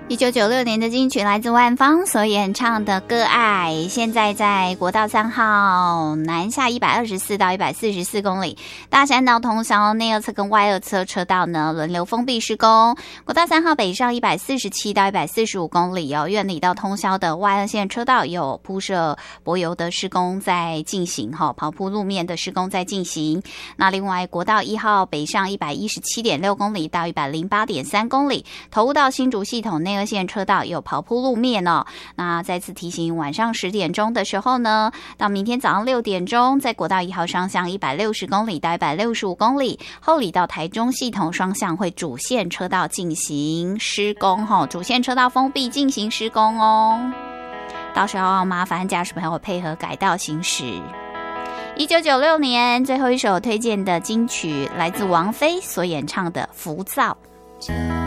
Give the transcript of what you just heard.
1996年的金曲来自万芳所演唱的《歌爱》，现在在国道3号南下124到144公里，大山道通宵内二侧跟外二侧车道呢轮流封闭施工。国道3号北上147到145公里哦，苑里到通宵的外二线车道有铺设柏油的施工在进行哈，刨铺路面的施工在进行。那另外国道1号北上117.6公里到108.3公里，头屋到新竹系统内二线车道有刨铺路面哦。那再次提醒，晚上10点钟的时候呢，到明天早上6点钟，在国道1号双向160公里到165公里，后里到台中系统双向会主线车道进行施工哦，主线车道封闭进行施工哦。到时候麻烦驾驶朋友配合改道行驶。1996年最后一首推荐的金曲来自王菲所演唱的《浮躁》。